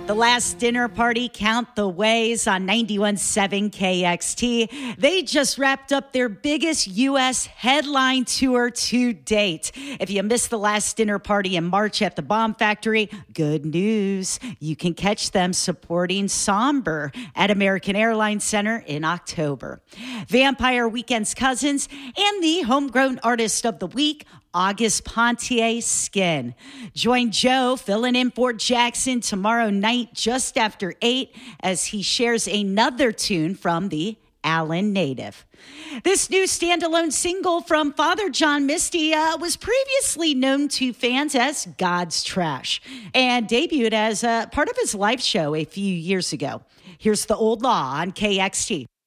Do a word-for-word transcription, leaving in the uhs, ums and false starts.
The Last Dinner Party, Count the Ways on ninety-one point seven K X T. They just wrapped up their biggest U S headline tour to date. If you missed The Last Dinner Party in March at the Bomb Factory, good news. You can catch them supporting Somber at American Airlines Center in October. Vampire Weekend's cousins and the Homegrown Artist of the Week, August Pontier Skin. Join Joe filling in for Jackson tomorrow night just after eight as he shares another tune from the Allen native. This new standalone single from Father John Misty uh, was previously known to fans as God's Trash and debuted as a part of his live show a few years ago. Here's The Old Law on K X T.